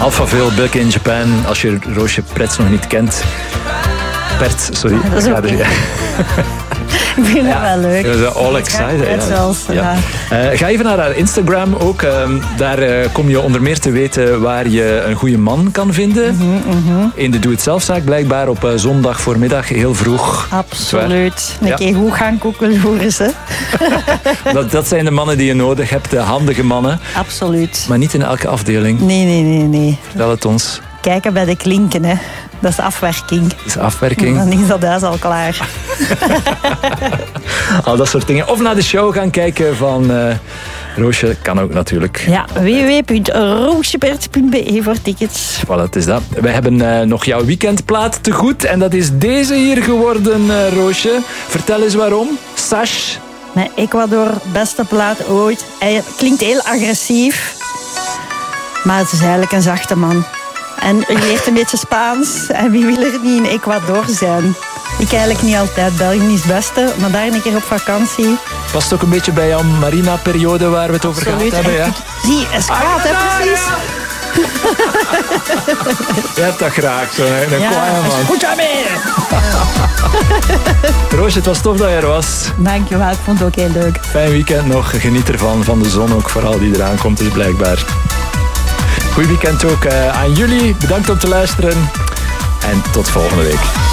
Alphaville, Buck in Japan. Als je Roosje Pretz nog niet kent. Sorry. Dat is okay. Ik vind het wel leuk. Dat is all excited. Ja. Ga even naar haar Instagram ook. Daar kom je onder meer te weten waar je een goede man kan vinden. In de doe-het-zelfzaak blijkbaar op zondag voormiddag heel vroeg. Absoluut. Een keer goed gaan koekeloeren ze. Dat zijn de mannen die je nodig hebt, de handige mannen. Absoluut. Maar niet in elke afdeling. Nee. Vertel het ons. Kijken bij de klinken, hè. Dat is de afwerking. Dat is afwerking. Dan is dat huis al klaar. Al dat soort dingen. Of naar de show gaan kijken van Roosje. Kan ook natuurlijk. Ja, www.roosjebert.be voor tickets. Voilà, het is dat. We hebben nog jouw weekendplaat te goed. En dat is deze hier geworden, Roosje. Vertel eens waarom. Sash. Met Ecuador, beste plaat ooit. Hij klinkt heel agressief. Maar het is eigenlijk een zachte man. En je leert een beetje Spaans. En wie wil er niet in Ecuador zijn? Ik eigenlijk niet altijd. België is het beste. Maar daar een keer op vakantie. Past ook een beetje bij jouw Marina-periode waar we het over gehad hebben. Ja? Zie, is kwaad, hè, precies. Je hebt dat graag, zo'n kwaaie man. Goed aan mee. Roosje, het was tof dat je er was. Dankjewel, ik vond het ook heel leuk. Fijn weekend nog. Geniet ervan, van de zon ook, vooral die eraan komt, dus blijkbaar. Goed weekend ook aan jullie. Bedankt om te luisteren. En tot volgende week.